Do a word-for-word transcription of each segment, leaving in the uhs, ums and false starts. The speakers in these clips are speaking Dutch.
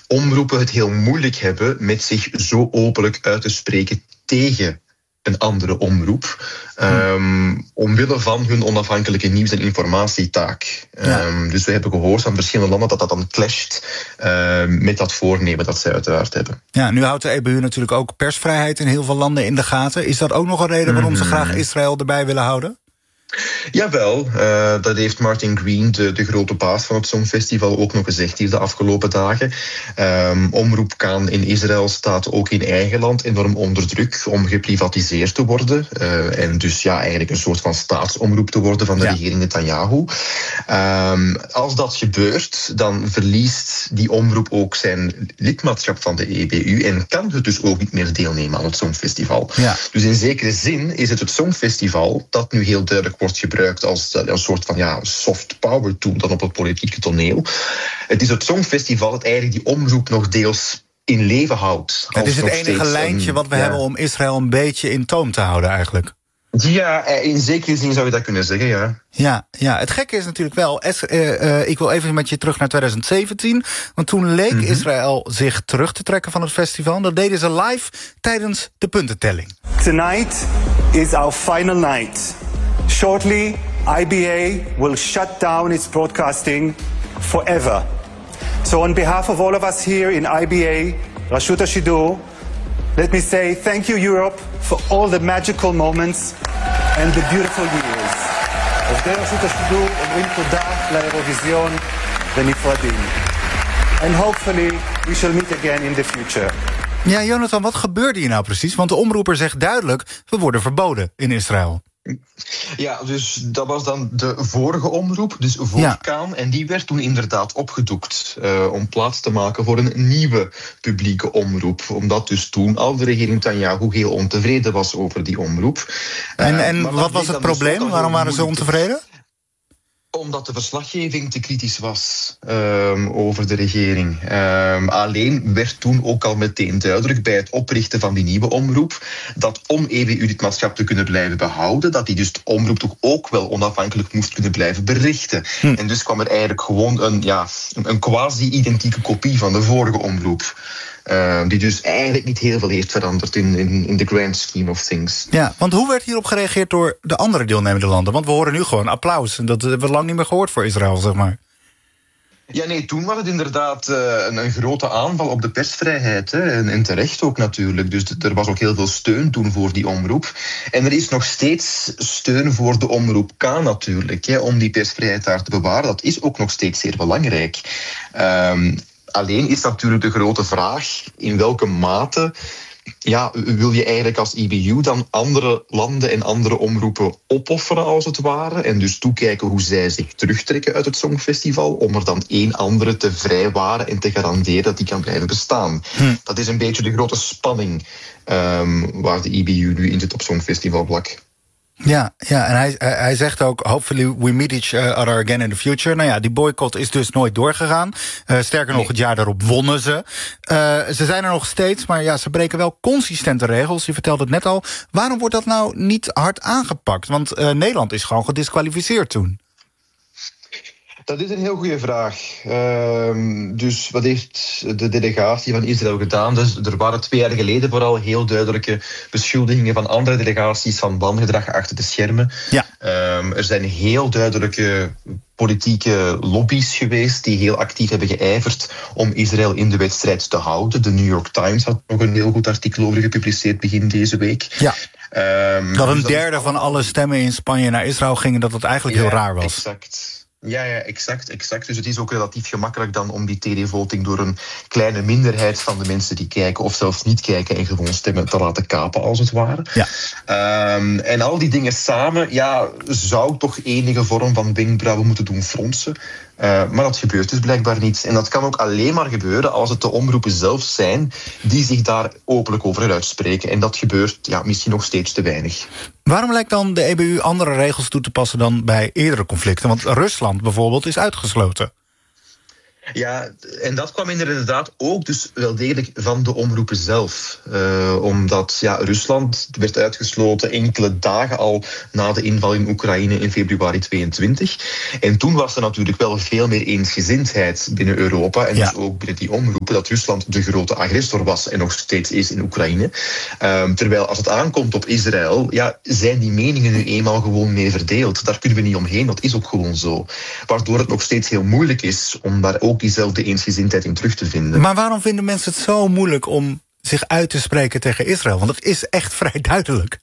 omroepen het heel moeilijk hebben met zich zo openlijk uit te spreken tegen een andere omroep, um, omwille van hun onafhankelijke nieuws- en informatietaak. Ja. Um, dus we hebben gehoord van verschillende landen dat dat dan clasht uh, met dat voornemen dat zij uiteraard hebben. Ja, nu houdt de E B U natuurlijk ook persvrijheid in heel veel landen in de gaten. Is dat ook nog een reden waarom mm-hmm. ze graag Israël erbij willen houden? Jawel, uh, dat heeft Martin Green, de, de grote baas van het Songfestival, ook nog gezegd hier de afgelopen dagen. Um, omroep Kaan in Israël staat ook in eigen land enorm onder druk om geprivatiseerd te worden. Uh, en dus ja, eigenlijk een soort van staatsomroep te worden van de ja. regering Netanyahu. Um, als dat gebeurt, dan verliest die omroep ook zijn lidmaatschap van de E B U en kan het dus ook niet meer deelnemen aan het Songfestival. Ja. Dus in zekere zin is het het Songfestival dat nu heel duidelijk wordt gebruikt als een soort van ja, soft power tool dan op het politieke toneel. Het is het Songfestival dat eigenlijk die omroep nog deels in leven houdt. Het is het enige lijntje wat we ja. hebben om Israël een beetje in toom te houden eigenlijk. Ja, in zekere zin zou je dat kunnen zeggen, ja. Ja, ja. Het gekke is natuurlijk wel, es, uh, uh, ik wil even met je terug naar twintig zeventien... want toen leek mm-hmm. Israël zich terug te trekken van het festival. Dat deden ze live tijdens de puntentelling. Tonight is our final night. Shortly, I B A will shut down its broadcasting forever. So on behalf of all of us here in I B A, Rashut HaShidur, let me say thank you, Europe, for all the magical moments and the beautiful years. עובדי רשות השידור אומרים תודה לאירוויזיון ונפרדים. And hopefully we shall meet again in the future. Ja, Jonathan, wat gebeurde hier nou precies? Want de omroeper zegt duidelijk, we worden verboden in Israël. Ja, dus dat was dan de vorige omroep, dus voor ja. Kaan. En die werd toen inderdaad opgedoekt uh, om plaats te maken voor een nieuwe publieke omroep. Omdat dus toen al de regering Netanyahu heel ontevreden was over die omroep. En, uh, en wat was het probleem? Dus Waarom waren ze ontevreden? Omdat de verslaggeving te kritisch was um, over de regering. Um, alleen werd toen ook al meteen duidelijk bij het oprichten van die nieuwe omroep dat om E B U-lidmaatschap te kunnen blijven behouden, dat die dus de omroep toch ook wel onafhankelijk moest kunnen blijven berichten. Hm. En dus kwam er eigenlijk gewoon een, ja, een, een quasi-identieke kopie van de vorige omroep. Uh, die dus eigenlijk niet heel veel heeft veranderd in, in, in the grand scheme of things. Ja, want hoe werd hierop gereageerd door de andere deelnemende landen? Want we horen nu gewoon applaus. En dat hebben we lang niet meer gehoord voor Israël, zeg maar. Ja, nee, toen was het inderdaad uh, een, een grote aanval op de persvrijheid. Hè, en, en terecht ook natuurlijk. Dus d- er was ook heel veel steun toen voor die omroep. En er is nog steeds steun voor de omroep K natuurlijk. Hè, om die persvrijheid daar te bewaren. Dat is ook nog steeds zeer belangrijk. Um, Alleen is natuurlijk de grote vraag in welke mate ja, wil je eigenlijk als E B U dan andere landen en andere omroepen opofferen als het ware en dus toekijken hoe zij zich terugtrekken uit het Songfestival om er dan één andere te vrijwaren en te garanderen dat die kan blijven bestaan. Hm. Dat is een beetje de grote spanning um, waar de E B U nu in zit op Songfestival vlak. Ja, ja, en hij, hij zegt ook, hopefully we meet each other again in the future. Nou ja, die boycott is dus nooit doorgegaan. Uh, sterker nog, het jaar daarop wonnen ze. Uh, ze zijn er nog steeds, maar ja, ze breken wel consistente regels. Je vertelde het net al. Waarom wordt dat nou niet hard aangepakt? Want uh, Nederland is gewoon gediskwalificeerd toen. Dat is een heel goede vraag. Uh, dus wat heeft de delegatie van Israël gedaan? Dus er waren twee jaar geleden vooral heel duidelijke beschuldigingen van andere delegaties van wangedrag achter de schermen. Ja. Uh, er zijn heel duidelijke politieke lobby's geweest die heel actief hebben geijverd om Israël in de wedstrijd te houden. De New York Times had nog een heel goed artikel over gepubliceerd begin deze week. Ja. Um, dat een derde van alle stemmen in Spanje naar Israël gingen, dat het eigenlijk heel ja, raar was. Exact. Ja, ja, exact, exact. Dus het is ook relatief gemakkelijk dan om die T D-voting door een kleine minderheid van de mensen die kijken of zelfs niet kijken en gewoon stemmen te laten kapen, als het ware. Ja. Um, en al die dingen samen, ja, zou toch enige vorm van wenkbrauwen moeten doen fronsen. Uh, maar dat gebeurt dus blijkbaar niet. En dat kan ook alleen maar gebeuren als het de omroepen zelf zijn die zich daar openlijk over uitspreken. En dat gebeurt ja, misschien nog steeds te weinig. Waarom lijkt dan de E B U andere regels toe te passen dan bij eerdere conflicten? Want Rusland bijvoorbeeld is uitgesloten. Ja, en dat kwam inderdaad ook dus wel degelijk van de omroepen zelf. Uh, omdat ja, Rusland werd uitgesloten enkele dagen al na de inval in Oekraïne in februari tweeëntwintig. En toen was er natuurlijk wel veel meer eensgezindheid binnen Europa en ja. dus ook binnen die omroepen dat Rusland de grote agressor was en nog steeds is in Oekraïne. Um, terwijl als het aankomt op Israël, ja, zijn die meningen nu eenmaal gewoon meer verdeeld. Daar kunnen we niet omheen, dat is ook gewoon zo. Waardoor het nog steeds heel moeilijk is om daar ook diezelfde eensgezindheid in terug te vinden. Maar waarom vinden mensen het zo moeilijk om zich uit te spreken tegen Israël? Want het is echt vrij duidelijk.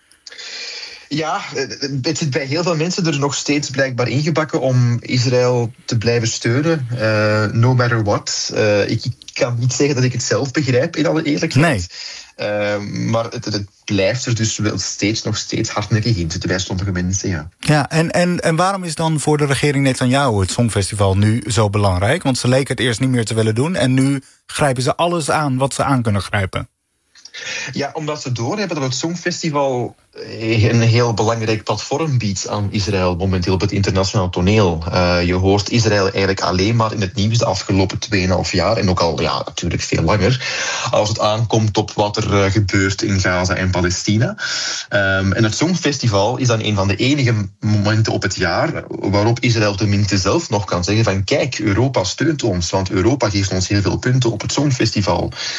Ja, het zit bij heel veel mensen er nog steeds blijkbaar ingebakken om Israël te blijven steunen. Uh, no matter what. Uh, ik kan niet zeggen dat ik het zelf begrijp, in alle eerlijkheid. Nee. Uh, maar het, het blijft er dus wel steeds nog steeds hardnekkig in zitten bij sommige mensen, ja. Ja, en, en, en waarom is dan voor de regering Netanyahu het Songfestival nu zo belangrijk? Want ze leken het eerst niet meer te willen doen en nu grijpen ze alles aan wat ze aan kunnen grijpen. Ja, omdat ze doorhebben dat het Songfestival een heel belangrijk platform biedt aan Israël momenteel op het internationaal toneel. Uh, je hoort Israël eigenlijk alleen maar in het nieuws de afgelopen tweeënhalf jaar en ook al ja, natuurlijk veel langer als het aankomt op wat er uh, gebeurt in Gaza en Palestina. Um, en het Songfestival is dan een van de enige momenten op het jaar waarop Israël tenminste zelf nog kan zeggen van kijk, Europa steunt ons, want Europa geeft ons heel veel punten op het Songfestival.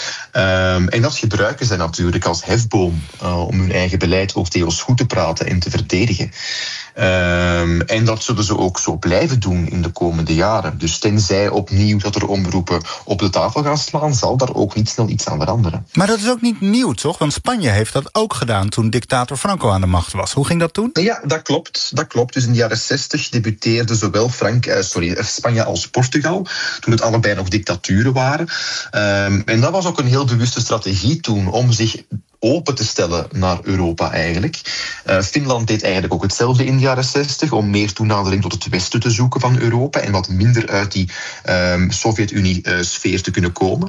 Um, en dat gebruiken ze natuurlijk als hefboom uh, om hun eigen beleid ook deels goed te praten en te verdedigen. Um, en dat zullen ze ook zo blijven doen in de komende jaren. Dus tenzij opnieuw dat er omroepen op de tafel gaan slaan, zal daar ook niet snel iets aan veranderen. Maar dat is ook niet nieuw, toch? Want Spanje heeft dat ook gedaan toen dictator Franco aan de macht was. Hoe ging dat toen? Ja, dat klopt. Dat klopt. Dus in de jaren zestig debuteerde zowel Frank, eh, sorry, Spanje als Portugal, toen het allebei nog dictaturen waren. Um, en dat was ook een heel bewuste strategie toen om zich open te stellen naar Europa eigenlijk. Uh, Finland deed eigenlijk ook hetzelfde in de jaren zestig, om meer toenadering tot het westen te zoeken van Europa en wat minder uit die um, Sovjet-Unie-sfeer uh, te kunnen komen.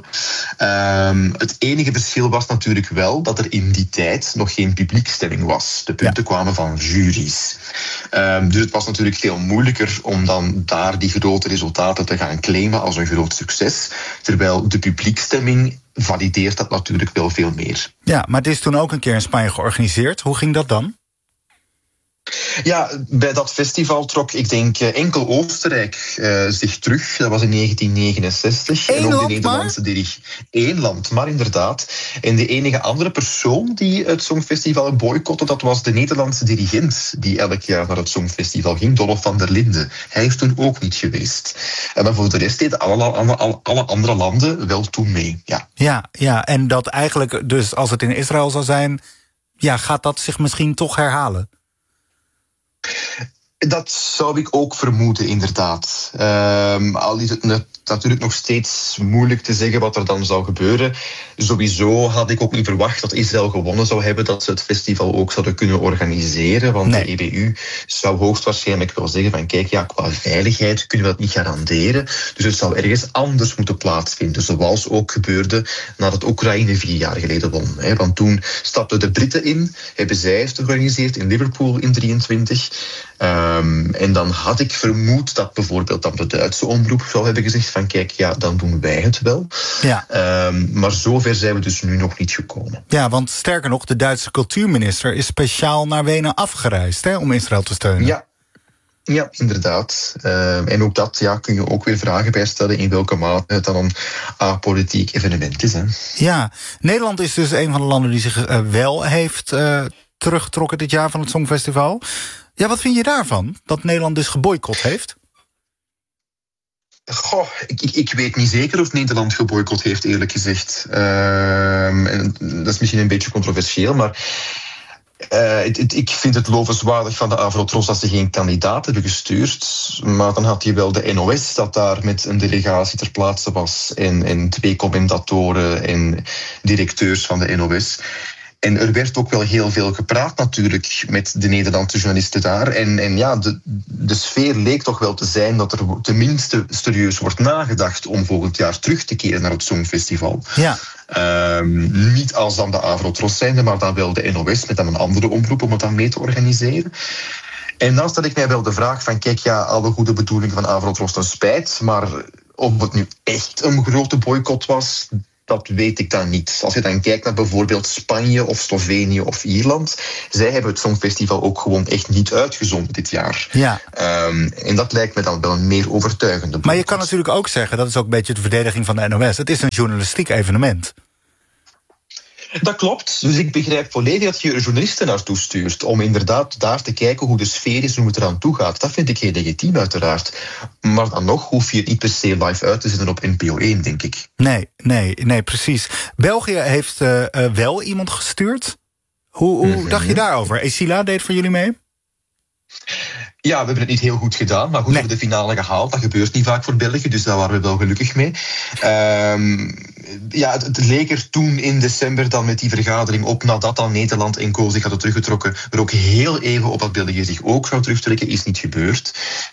Um, het enige verschil was natuurlijk wel dat er in die tijd nog geen publiekstemming was. De punten ja. kwamen van juries. Um, dus het was natuurlijk veel moeilijker om dan daar die grote resultaten te gaan claimen als een groot succes, terwijl de publiekstemming valideert dat natuurlijk wel veel meer. Ja, maar het is toen ook een keer in Spanje georganiseerd. Hoe ging dat dan? Ja, bij dat festival trok, ik denk, enkel Oostenrijk uh, zich terug. Dat was in negentien negenenzestig. Eén en ook land de Nederlandse dirigent. Eén land, maar inderdaad. En de enige andere persoon die het Songfestival boycotte, dat was de Nederlandse dirigent die elk jaar naar het Songfestival ging, Dolf van der Linden. Hij is toen ook niet geweest. En maar voor de rest deden alle, alle, alle andere landen wel toen mee. Ja. Ja, ja, en dat eigenlijk, dus als het in Israël zou zijn, ja, gaat dat zich misschien toch herhalen? Dat zou ik ook vermoeden, inderdaad. Um, al is het natuurlijk nog steeds moeilijk te zeggen wat er dan zou gebeuren. Sowieso had ik ook niet verwacht dat Israël gewonnen zou hebben, dat ze het festival ook zouden kunnen organiseren. Want nee. de E B U zou hoogstwaarschijnlijk wel zeggen van kijk, ja, qua veiligheid kunnen we dat niet garanderen. Dus het zou ergens anders moeten plaatsvinden. Zoals ook gebeurde nadat Oekraïne vier jaar geleden won. Hè. Want toen stapten de Britten in, hebben zij het georganiseerd in Liverpool in drieëntwintig. Um, en dan had ik vermoed dat bijvoorbeeld dan de Duitse omroep zou hebben gezegd van kijk, ja, dan doen wij het wel. Ja. Um, maar zover zijn we dus nu nog niet gekomen. Ja, want sterker nog, de Duitse cultuurminister is speciaal naar Wenen afgereisd, hè, om Israël te steunen. Ja. Ja, inderdaad. Uh, en ook dat ja, kun je ook weer vragen bij stellen in welke mate het dan een apolitiek evenement is. Hè. Ja, Nederland is dus een van de landen die zich uh, wel heeft uh, teruggetrokken dit jaar van het Songfestival. Ja, wat vind je daarvan, dat Nederland dus geboycott heeft? Goh, ik, ik, ik weet niet zeker of Nederland geboycott heeft, eerlijk gezegd. Uh, en dat is misschien een beetje controversieel, maar Uh, het, het, ik vind het lovenswaardig van de Avrotros dat ze geen kandidaat hebben gestuurd. Maar dan had je wel de N O S dat daar met een delegatie ter plaatse was. En, en twee commentatoren en directeurs van de N O S. En er werd ook wel heel veel gepraat natuurlijk met de Nederlandse journalisten daar. En, en ja, de, de sfeer leek toch wel te zijn dat er tenminste serieus wordt nagedacht om volgend jaar terug te keren naar het Songfestival. Ja. Um, niet als dan de Avrotros zijnde, maar dan wel de N O S met dan een andere omroep om het dan mee te organiseren. En dan stel ik mij wel de vraag van, kijk, ja, alle goede bedoelingen van Avrotros ten spijt, maar of het nu echt een grote boycott was, dat weet ik dan niet. Als je dan kijkt naar bijvoorbeeld Spanje of Slovenië of Ierland, zij hebben het Songfestival ook gewoon echt niet uitgezonden dit jaar. Ja. Um, en dat lijkt me dan wel een meer overtuigende boycott. Maar je kan natuurlijk ook zeggen, dat is ook een beetje de verdediging van de N O S, het is een journalistiek evenement. Dat klopt. Dus ik begrijp volledig dat je er journalisten naartoe stuurt om inderdaad daar te kijken hoe de sfeer is, hoe het eraan toe gaat. Dat vind ik heel legitiem uiteraard. Maar dan nog hoef je het niet per se live uit te zetten op N P O één, denk ik. Nee, nee, nee, precies. België heeft uh, uh, wel iemand gestuurd. Hoe, hoe mm-hmm. dacht je daarover? Esila deed voor jullie mee? Ja, we hebben het niet heel goed gedaan, maar goed, nee. we hebben de finale gehaald. Dat gebeurt niet vaak voor België, dus daar waren we wel gelukkig mee. Um, ja, het, het leek er toen in december dan met die vergadering op, nadat dan Nederland en Co zich hadden teruggetrokken, er ook heel even op dat België zich ook zou terugtrekken, is niet gebeurd.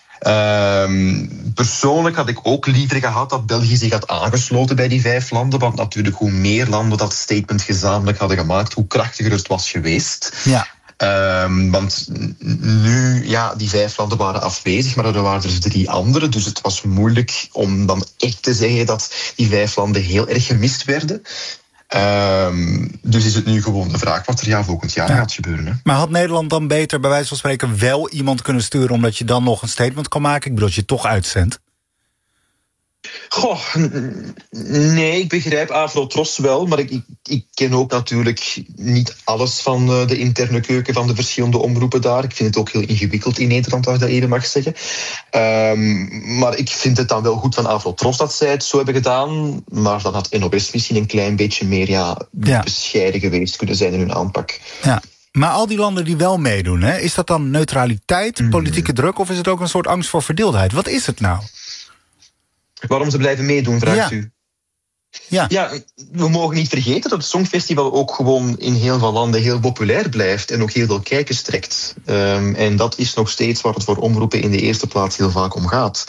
Um, persoonlijk had ik ook liever gehad dat België zich had aangesloten bij die vijf landen, want natuurlijk hoe meer landen dat statement gezamenlijk hadden gemaakt, hoe krachtiger het was geweest. Ja. Um, want nu, ja, die vijf landen waren afwezig, maar er waren er drie andere. Dus het was moeilijk om dan echt te zeggen dat die vijf landen heel erg gemist werden. Um, dus is het nu gewoon de vraag wat er ja volgend jaar ja. gaat gebeuren. Hè? Maar had Nederland dan beter, bij wijze van spreken, wel iemand kunnen sturen, omdat je dan nog een statement kan maken? Ik bedoel, als je het toch uitzendt. Goh, nee, ik begrijp Afro-Tros wel, maar ik, ik, ik ken ook natuurlijk niet alles van de interne keuken van de verschillende omroepen daar. Ik vind het ook heel ingewikkeld in Nederland, als ik dat even mag zeggen. Um, maar ik vind het dan wel goed van Afro-Tros dat zij het zo hebben gedaan, maar dan had N O S misschien een klein beetje meer ja, ja. bescheiden geweest kunnen zijn in hun aanpak. Ja. Maar al die landen die wel meedoen, hè, is dat dan neutraliteit, politieke mm. druk, of is het ook een soort angst voor verdeeldheid? Wat is het nou? Waarom ze blijven meedoen, vraagt ja. u. Ja. ja, we mogen niet vergeten dat het Songfestival ook gewoon in heel veel landen heel populair blijft en ook heel veel kijkers trekt. Um, en dat is nog steeds waar het voor omroepen in de eerste plaats heel vaak om gaat.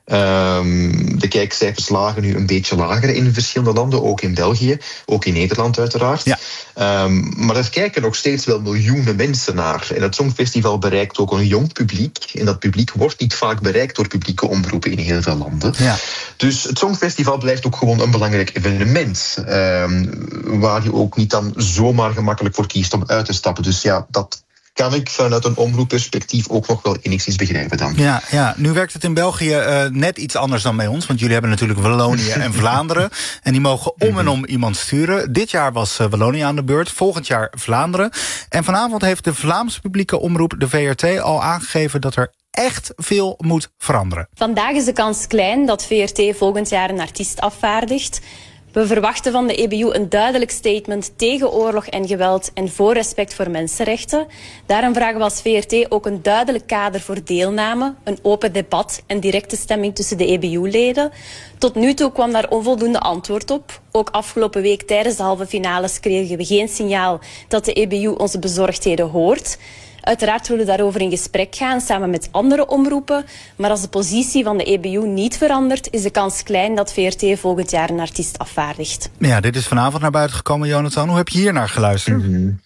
Um, de kijkcijfers lagen nu een beetje lager in verschillende landen, ook in België, ook in Nederland uiteraard. Ja. Um, maar er kijken nog steeds wel miljoenen mensen naar. En het Songfestival bereikt ook een jong publiek. En dat publiek wordt niet vaak bereikt door publieke omroepen in heel veel landen. Ja. Dus het Songfestival blijft ook gewoon een belangrijk evenement. Um, waar je ook niet dan zomaar gemakkelijk voor kiest om uit te stappen. Dus ja, dat kan ik vanuit een omroepperspectief ook nog wel enigszins begrijpen dan. Ja, ja. Nu werkt het in België uh, net iets anders dan bij ons, want jullie hebben natuurlijk Wallonië en Vlaanderen. En die mogen om en om iemand sturen. Dit jaar was uh, Wallonië aan de beurt, volgend jaar Vlaanderen. En vanavond heeft de Vlaamse publieke omroep, de V R T, al aangegeven dat er echt veel moet veranderen. Vandaag is de kans klein dat V R T volgend jaar een artiest afvaardigt. We verwachten van de E B U een duidelijk statement tegen oorlog en geweld en voor respect voor mensenrechten. Daarom vragen we als V R T ook een duidelijk kader voor deelname, een open debat en directe stemming tussen de E B U-leden. Tot nu toe kwam daar onvoldoende antwoord op. Ook afgelopen week tijdens de halve finales kregen we geen signaal dat de E B U onze bezorgdheden hoort. Uiteraard willen we daarover in gesprek gaan, samen met andere omroepen. Maar als de positie van de E B U niet verandert, is de kans klein dat V R T volgend jaar een artiest afvaardigt. Ja, dit is vanavond naar buiten gekomen, Jonathan. Hoe heb je hier naar geluisterd? Mm-hmm.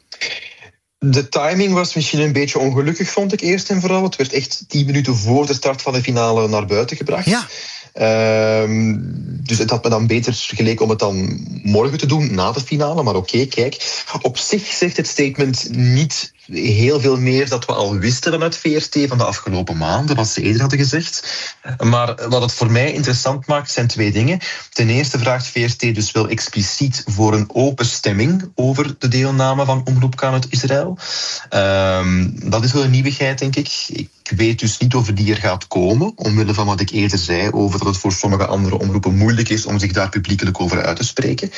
De timing was misschien een beetje ongelukkig, vond ik eerst en vooral. Het werd echt tien minuten voor de start van de finale naar buiten gebracht. Ja. Um, dus het had me dan beter geleken om het dan morgen te doen, na de finale. Maar oké, okay, kijk. Op zich zegt het statement niet heel veel meer dat we al wisten vanuit V R T van de afgelopen maanden, wat ze eerder hadden gezegd. Maar wat het voor mij interessant maakt, zijn twee dingen. Ten eerste vraagt V R T dus wel expliciet voor een open stemming over de deelname van Omroep Kanet Israël. Um, dat is wel een nieuwigheid, denk ik. Ik weet dus niet of die er gaat komen, omwille van wat ik eerder zei over dat het voor sommige andere omroepen moeilijk is om zich daar publiekelijk over uit te spreken.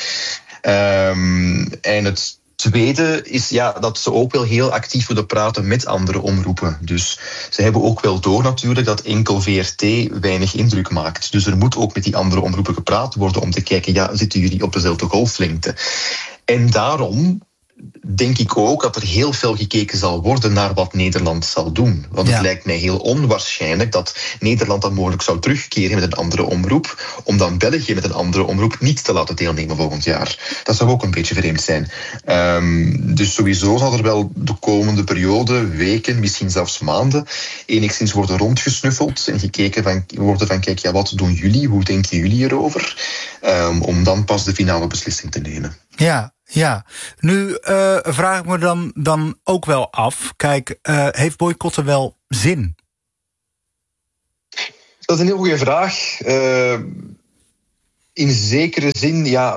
Um, en het tweede is ja, dat ze ook wel heel actief willen praten met andere omroepen. Dus ze hebben ook wel door natuurlijk dat enkel V R T weinig indruk maakt. Dus er moet ook met die andere omroepen gepraat worden om te kijken, ja, zitten jullie op dezelfde golflengte? En daarom denk ik ook dat er heel veel gekeken zal worden naar wat Nederland zal doen. Want ja. Het lijkt mij heel onwaarschijnlijk dat Nederland dan mogelijk zou terugkeren met een andere omroep, om dan België met een andere omroep niet te laten deelnemen volgend jaar. Dat zou ook een beetje vreemd zijn. Um, dus sowieso zal er wel de komende periode, weken, misschien zelfs maanden, enigszins worden rondgesnuffeld en gekeken van, worden van kijk, ja, wat doen jullie? Hoe denken jullie erover? Um, om dan pas de finale beslissing te nemen. Ja, ja. Nu uh, vraag ik me dan, dan ook wel af. Kijk, uh, heeft boycotten wel zin? Dat is een heel goede vraag. Uh, in zekere zin, ja,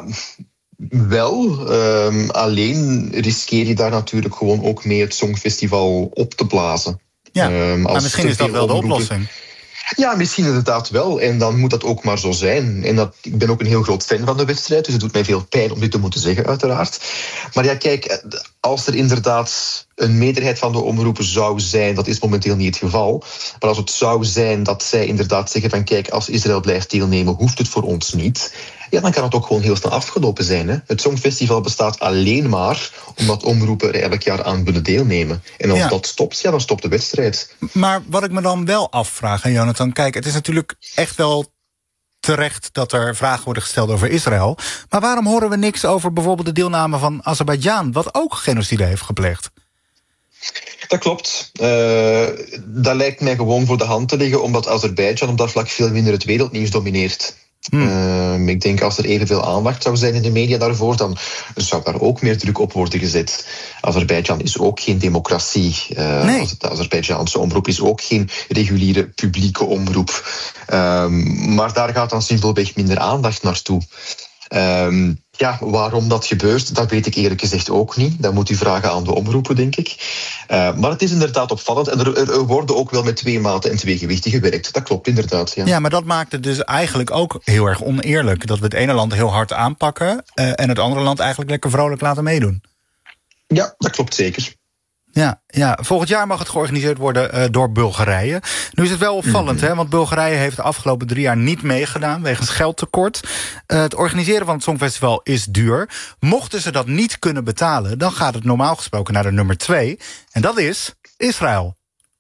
wel. Uh, alleen riskeer je daar natuurlijk gewoon ook mee het Songfestival op te blazen. Ja, uh, maar misschien is dat wel de oplossing. Ja, misschien inderdaad wel. En dan moet dat ook maar zo zijn. En dat, ik ben ook een heel groot fan van de wedstrijd, dus het doet mij veel pijn om dit te moeten zeggen, uiteraard. Maar ja, kijk, als er inderdaad een meerderheid van de omroepen zou zijn, dat is momenteel niet het geval, maar als het zou zijn dat zij inderdaad zeggen van kijk, als Israël blijft deelnemen, hoeft het voor ons niet, ja, dan kan het ook gewoon heel snel afgelopen zijn. Hè? Het Songfestival bestaat alleen maar omdat omroepen er elk jaar aan willen deelnemen. En als ja. dat stopt, ja, dan stopt de wedstrijd. Maar wat ik me dan wel afvraag, hè, Jonathan, kijk, het is natuurlijk echt wel terecht dat er vragen worden gesteld over Israël. Maar waarom horen we niks over bijvoorbeeld de deelname van Azerbeidzjan, wat ook genocide heeft gepleegd? Dat klopt. Uh, dat lijkt mij gewoon voor de hand te liggen, omdat Azerbeidzjan op dat vlak veel minder het wereldnieuws domineert. Hmm. Uh, ik denk als er evenveel aandacht zou zijn in de media daarvoor, dan zou daar ook meer druk op worden gezet. Azerbeidzjan is ook geen democratie. Uh, nee. De Azerbeidzjaanse omroep is ook geen reguliere publieke omroep. Um, maar daar gaat dan simpelweg minder aandacht naartoe. Um, ja, waarom dat gebeurt, dat weet ik eerlijk gezegd ook niet. Dat moet u vragen aan de omroepen, denk ik. Uh, maar het is inderdaad opvallend. En er, er worden ook wel met twee maten en twee gewichten gewerkt. Dat klopt inderdaad, ja. Ja, maar dat maakt het dus eigenlijk ook heel erg oneerlijk. Dat we het ene land heel hard aanpakken uh, en het andere land eigenlijk lekker vrolijk laten meedoen. Ja, dat klopt zeker. Ja, ja, volgend jaar mag het georganiseerd worden uh, door Bulgarije. Nu is het wel opvallend, mm-hmm. hè, want Bulgarije heeft de afgelopen drie jaar niet meegedaan wegens geldtekort. Uh, het organiseren van het Songfestival is duur. Mochten ze dat niet kunnen betalen, dan gaat het normaal gesproken naar de nummer twee. En dat is Israël.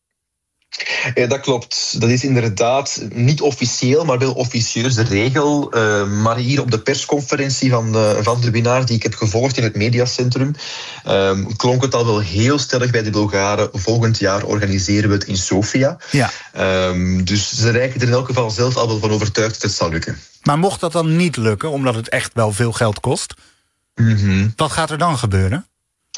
Ja, dat klopt. Dat is inderdaad niet officieel, maar wel officieus de regel. Uh, maar hier op de persconferentie van, uh, van de winnaar die ik heb gevolgd in het mediacentrum, uh, klonk het al wel heel stellig bij de Bulgaren. Volgend jaar organiseren we het in Sofia. Ja. Uh, dus ze lijken er in elk geval zelf al wel van overtuigd dat het zal lukken. Maar mocht dat dan niet lukken, omdat het echt wel veel geld kost, mm-hmm. wat gaat er dan gebeuren?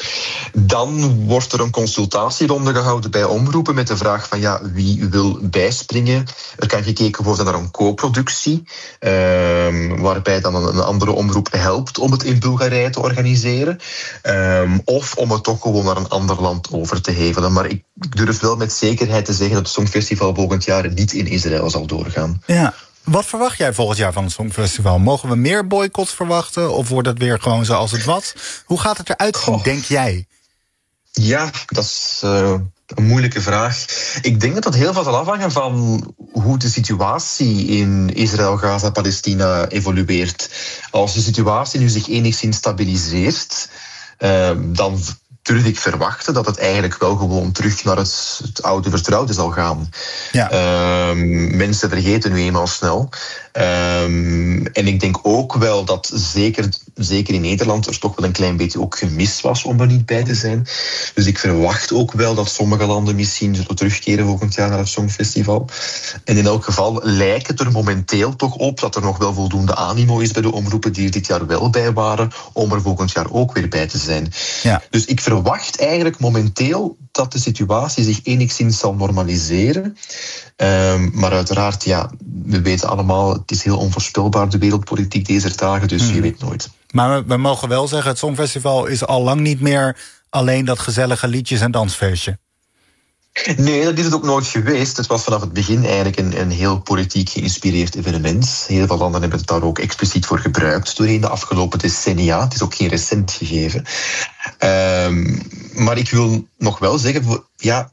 Dan wordt er een consultatieronde gehouden bij omroepen met de vraag van ja, wie wil bijspringen. Er kan gekeken worden naar een co-productie, uh, waarbij dan een andere omroep helpt om het in Bulgarije te organiseren. Uh, of om het toch gewoon naar een ander land over te hevelen. Maar ik durf wel met zekerheid te zeggen dat het Songfestival volgend jaar niet in Israël zal doorgaan. Ja. Wat verwacht jij volgend jaar van het Songfestival? Mogen we meer boycotts verwachten? Of wordt het weer gewoon zoals het was? Hoe gaat het eruit zien, oh. denk jij? Ja, dat is uh, een moeilijke vraag. Ik denk dat dat heel veel zal afhangen van hoe de situatie in Israël, Gaza, Palestina evolueert. Als de situatie nu zich enigszins stabiliseert, uh, dan durf ik verwachten dat het eigenlijk wel gewoon terug naar het, het oude vertrouwde zal gaan. Ja. Um, mensen vergeten nu eenmaal snel. Um, en ik denk ook wel dat zeker, zeker in Nederland er toch wel een klein beetje ook gemis was om er niet bij te zijn. Dus ik verwacht ook wel dat sommige landen misschien zullen terugkeren volgend jaar naar het Songfestival. En in elk geval lijkt het er momenteel toch op dat er nog wel voldoende animo is bij de omroepen die er dit jaar wel bij waren, om er volgend jaar ook weer bij te zijn. Ja. Dus ik verwacht eigenlijk momenteel dat de situatie zich enigszins zal normaliseren. Um, maar uiteraard, ja, we weten allemaal, het is heel onvoorspelbaar, de wereldpolitiek deze dagen, dus hmm. je weet nooit. Maar we, we mogen wel zeggen, het Songfestival is al lang niet meer alleen dat gezellige liedjes- en dansfeestje. Nee, dat is het ook nooit geweest. Het was vanaf het begin eigenlijk een, een heel politiek geïnspireerd evenement. Heel veel landen hebben het daar ook expliciet voor gebruikt doorheen de afgelopen decennia. Het is ook geen recent gegeven. Um, maar ik wil nog wel zeggen, ja,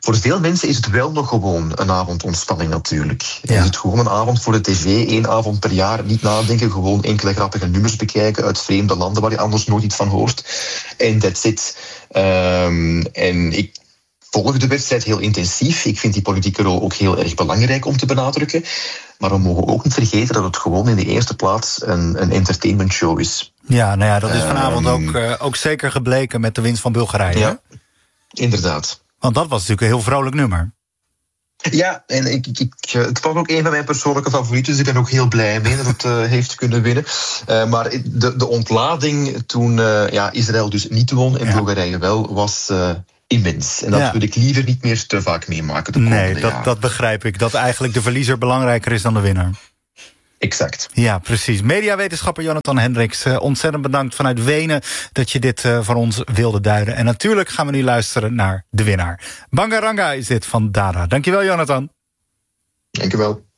voor veel mensen is het wel nog gewoon een avond ontspanning natuurlijk. Ja. Is het gewoon een avond voor de tv, één avond per jaar, niet nadenken, gewoon enkele grappige nummers bekijken uit vreemde landen waar je anders nooit iets van hoort. En that's it. Um, en ik volg de wedstrijd heel intensief. Ik vind die politieke rol ook heel erg belangrijk om te benadrukken. Maar we mogen ook niet vergeten dat het gewoon in de eerste plaats een, een entertainmentshow is. Ja, nou ja, dat is vanavond um, ook, uh, ook zeker gebleken met de winst van Bulgarije. Ja, inderdaad. Want dat was natuurlijk een heel vrolijk nummer. Ja, en ik, ik, ik, het was ook een van mijn persoonlijke favorieten, dus ik ben ook heel blij mee dat het uh, heeft kunnen winnen. Uh, maar de, de ontlading toen uh, ja, Israël dus niet won en ja. Bulgarije wel, was uh, immens. En dat ja. wil ik liever niet meer te vaak meemaken de komende Nee, dat, jaren. dat begrijp ik. Dat eigenlijk de verliezer belangrijker is dan de winnaar. Exact. Ja, precies. Mediawetenschapper Jonathan Hendricks, uh, ontzettend bedankt vanuit Wenen dat je dit uh, voor ons wilde duiden. En natuurlijk gaan we nu luisteren naar de winnaar. Bangaranga is dit van Dada. Dankjewel, Jonathan. Dankjewel.